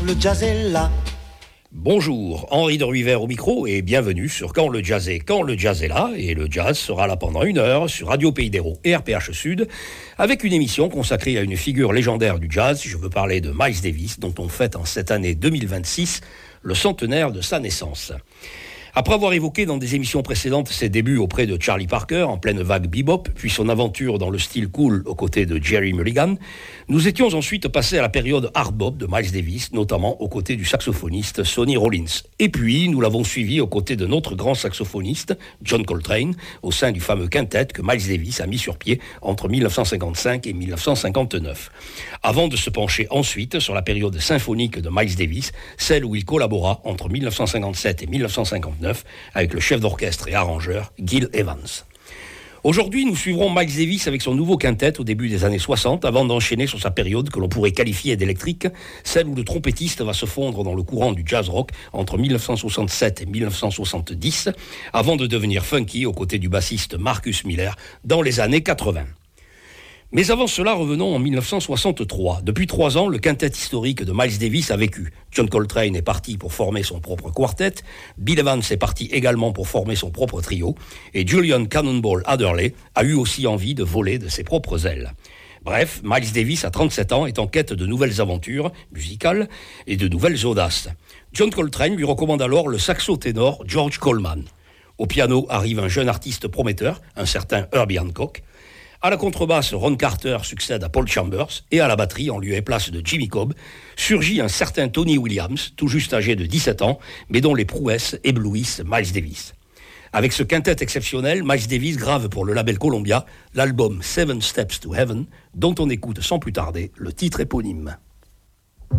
Le jazz est là. Bonjour, Henri de Ruivert au micro et bienvenue sur Quand le jazz est. Quand le jazz est là, et le jazz sera là pendant 1 heure sur Radio Pays d'Hérault et RPH Sud, avec une émission consacrée à une figure légendaire du jazz. Je veux parler de Miles Davis, dont on fête en cette année 2026 le centenaire de sa naissance. Après avoir évoqué dans des émissions précédentes ses débuts auprès de Charlie Parker en pleine vague bebop, puis son aventure dans le style cool aux côtés de Jerry Mulligan, nous étions ensuite passés à la période hard bop de Miles Davis, notamment aux côtés du saxophoniste Sonny Rollins. Et puis, nous l'avons suivi aux côtés de notre grand saxophoniste, John Coltrane, au sein du fameux quintet que Miles Davis a mis sur pied entre 1955 et 1959. Avant de se pencher ensuite sur la période symphonique de Miles Davis, celle où il collabora entre 1957 et 1959 avec le chef d'orchestre et arrangeur Gil Evans. Aujourd'hui, nous suivrons Miles Davis avec son nouveau quintet au début des années 60, avant d'enchaîner sur sa période que l'on pourrait qualifier d'électrique, celle où le trompettiste va se fondre dans le courant du jazz rock entre 1967 et 1970, avant de devenir funky aux côtés du bassiste Marcus Miller dans les années 80. Mais avant cela, revenons en 1963. Depuis 3 ans, le quintet historique de Miles Davis a vécu. John Coltrane est parti pour former son propre quartet, Bill Evans est parti également pour former son propre trio, et Julian Cannonball Adderley a eu aussi envie de voler de ses propres ailes. Bref, Miles Davis, à 37 ans, est en quête de nouvelles aventures musicales et de nouvelles audaces. John Coltrane lui recommande alors le saxo-ténor George Coleman. Au piano arrive un jeune artiste prometteur, un certain Herbie Hancock. À la contrebasse, Ron Carter succède à Paul Chambers et à la batterie, en lieu et place de Jimmy Cobb, surgit un certain Tony Williams, tout juste âgé de 17 ans, mais dont les prouesses éblouissent Miles Davis. Avec ce quintet exceptionnel, Miles Davis grave pour le label Columbia l'album Seven Steps to Heaven, dont on écoute sans plus tarder le titre éponyme.